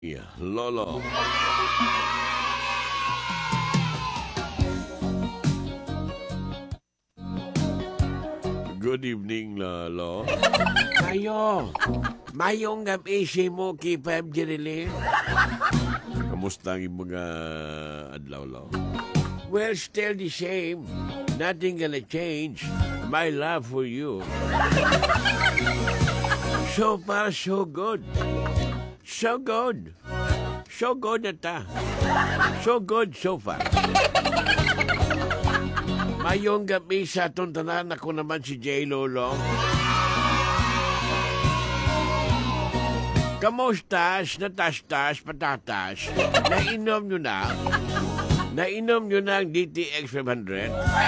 Yeah, Lolo. Good evening, Lolo. Mayo, mayong gabi si mo kipab jirili. Kamusta ang mga adlaw, Lo? Well, still the same. Nothing gonna change. My love for you. So far, so good. So good. So good na ta. So good so far. Mayong gabi sa atong tanan, ako naman si J. Lolo. Kamustas, natastas, patatas, nainom nyo na? Nainom nyo na ang DTX 500?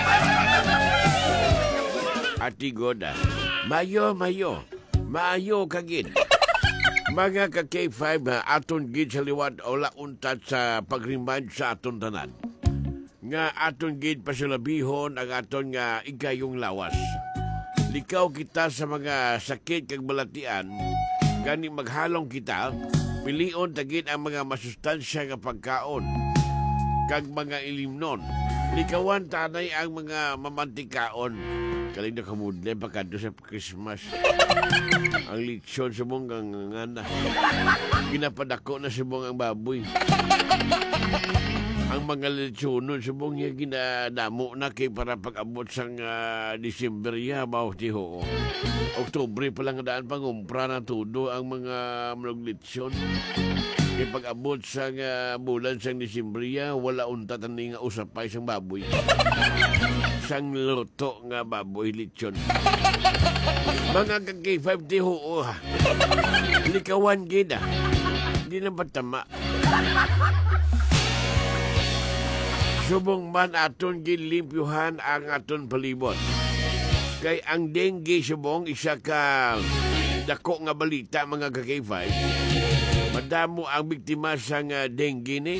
Ati Goda, mayo, maayo kagid. Mga ka-K5 na aton gid sa liwat o launtat sa pag-remind sa aton tanan. Nga aton gid pasulabihon ang aton nga igayong lawas. Likaw kita sa mga sakit kag balatian, gani maghalong kita, pilion tagid ang mga masustansya nga pagkaon kag mga ilimnon. Likawan tanay ang mga mamantikaon. Kaling nakamudle pagkado sa Christmas. Ang litsyon sa mong ngana. Ginapadako na sa mong ang baboy. Ang mga litsunon sa mong niya ginadamo na kay para pag-abot sa December ya, bawat tiho. Oktubre pa lang daan pangumpra na tudo ang mga litsyon. Kay pag-abot sa bulan sa December ya, wala unta taning nga usapay sang baboy. Sang luto nga baboy litsyon. Mga kag-K5 tiho ha. Likawan gida. Hindi na batama. Subong man aton gilimpyuhan ang aton palibot. Kay ang dengue subong isa ka dako nga balita mga ka-K5. Madamo ang biktima sa dengue ni.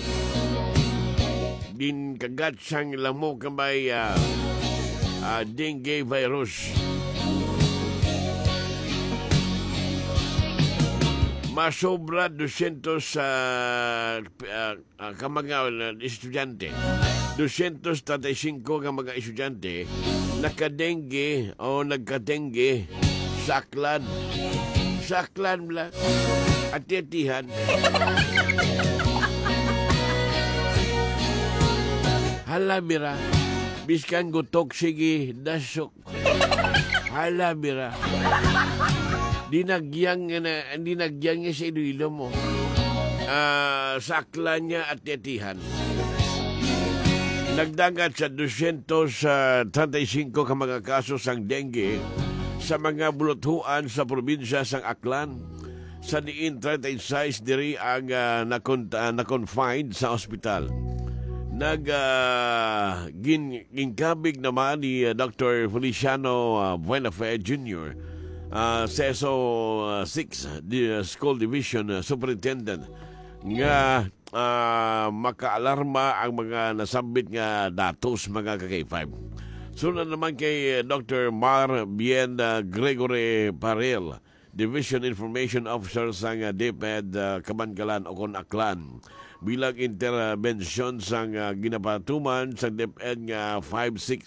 Din kagat sang lamok kamay dengue virus. Masobra 200 ka mga estudyante. 235 ka mga estudyante nagka-dengue o nagka-dengue sa Aklan. Sa Aklan lang. At tiyatihan. Halabira. Biskan gutok sige dasok. Halabira. Dinagyang niya sa Iloilo mo. Sakla niya at tiyatihan. Nagdagat sa 235 ka mga kaso sang dengue sa mga buluthuan sa probinsya sang Aklan. Sa diin 36 diri ang na-confined sa ospital. Ginkabig naman ni Dr. Feliciano Buenafe Jr., CSO 6, School Division Superintendent, nga makaalarma ang mga nasambit nga datos mga ka-K5. Sunod naman kay Dr. Mar Bien Gregory Parel, Division Information Officer sa DepEd Kabankalan o Aklan. Bilang intervention sa ginapatuman sa DepEd nga 5-6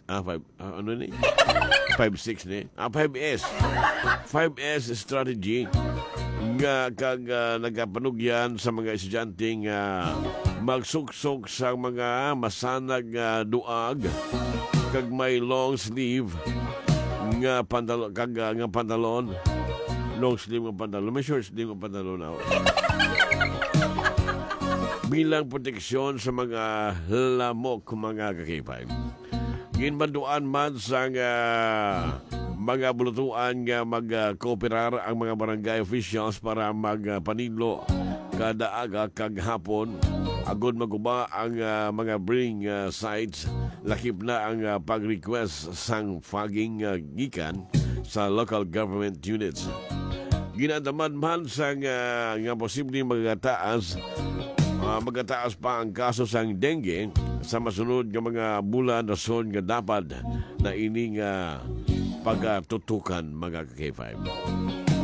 5S strategy nga kag nagapanugyan sa mga estudyante nga magsuksok sa mga masanag duag kag may long sleeve nga pantalon long sleeve nga pantalon, may short sleeve nga pantalon ako. Bilang proteksyon sa mga lamok mga ka-K5. Ginbanduan man sa mga bulutuan nga mag-kooperar ang mga barangay officials para magpanilo kada aga kag hapon. Agod maguba ang mga bring sites. Lakip na ang pag-request sang fogging gikan sa local government units. Ginadaman man sa nga posibleng magataas pa ang kaso sang dengue sa masunod nga mga bulan rason nga dapat na ining pagtutukan mga ka-K5.